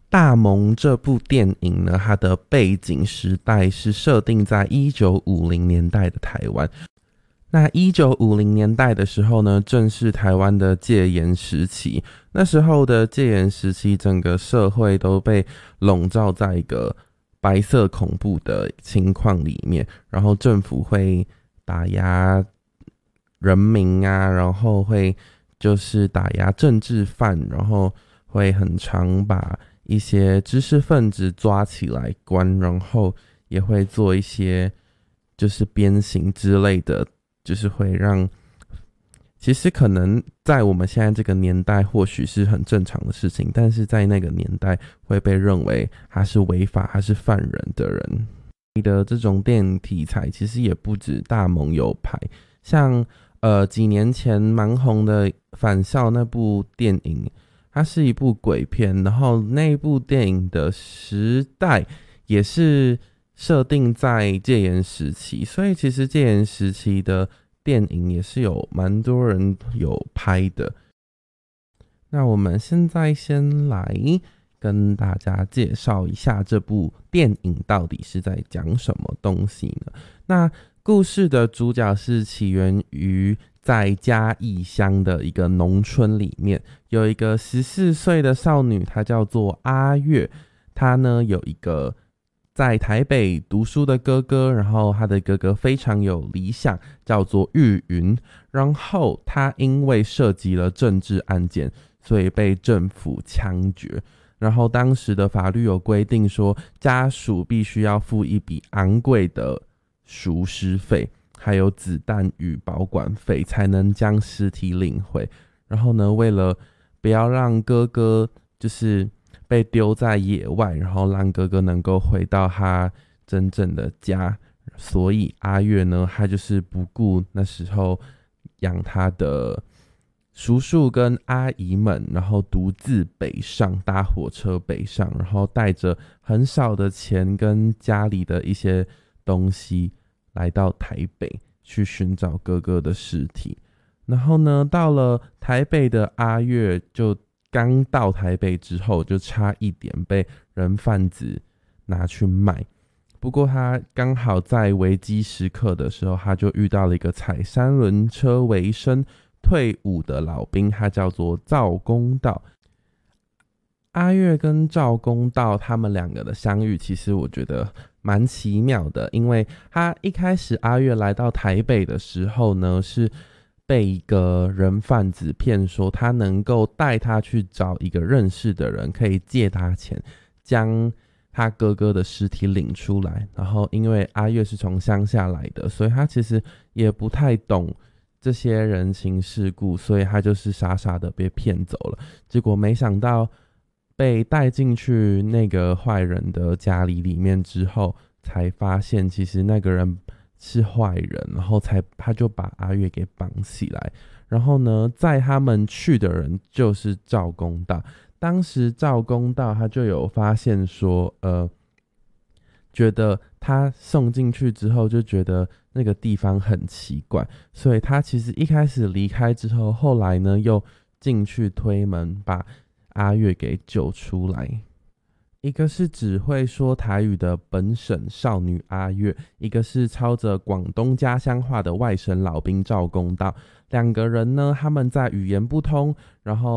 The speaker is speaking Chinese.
大萌这部电影呢，它的背景时代是设定在1950年代的台湾。那1950年代的时候呢，正是台湾的戒严时期。那时候的戒严时期，整个社会都被笼罩在一个白色恐怖的情况里面，然后政府会打压人民啊，然后会就是打压政治犯，然后会很常把一些知识分子抓起来关，然后也会做一些就是鞭刑之类的，就是会让其实可能在我们现在这个年代或许是很正常的事情，但是在那个年代会被认为他是违法，他是犯人的人。你的这种电影题材其实也不止大萌有拍，像几年前蛮红的返校那部电影，它是一部鬼片，然后那部电影的时代也是设定在戒严时期，所以其实戒严时期的电影也是有蛮多人有拍的。那我们现在先来跟大家介绍一下这部电影到底是在讲什么东西呢？那故事的主角是起源于在嘉义乡的一个农村里面，有一个14岁的少女，她叫做阿月。她呢有一个在台北读书的哥哥，然后她的哥哥非常有理想，叫做玉云。然后她因为涉及了政治案件，所以被政府枪决。然后当时的法律有规定说，家属必须要付一笔昂贵的赎尸费，还有子弹与保管费，才能将尸体领回。然后呢，为了不要让哥哥就是被丢在野外，然后让哥哥能够回到他真正的家，所以阿月呢，他就是不顾那时候养他的叔叔跟阿姨们，然后独自北上，搭火车北上，然后带着很少的钱跟家里的一些东西来到台北去寻找哥哥的尸体。然后呢，到了台北的阿月就刚到台北之后，就差一点被人贩子拿去卖。不过他刚好在危机时刻的时候，他就遇到了一个踩三轮车为生退伍的老兵，他叫做赵公道。阿月跟赵公道他们两个的相遇，其实我觉得蛮奇妙的，因为他一开始阿月来到台北的时候呢，是被一个人贩子骗说他能够带他去找一个认识的人，可以借他钱将他哥哥的尸体领出来。然后因为阿月是从乡下来的，所以他其实也不太懂这些人情世故，所以他就是傻傻的被骗走了。结果没想到被带进去那个坏人的家里面之后，才发现其实那个人是坏人，然后他就把阿月给绑起来。然后呢，载他们去的人就是赵公道。当时赵公道他就有发现说，觉得他送进去之后就觉得那个地方很奇怪，所以他其实一开始离开之后，后来呢又进去推门把阿月给救出来。一个是只会说台语的本省少女阿月，一个是操着广东家乡话的外省老兵赵公道。两个人呢，他们在语言不通，然后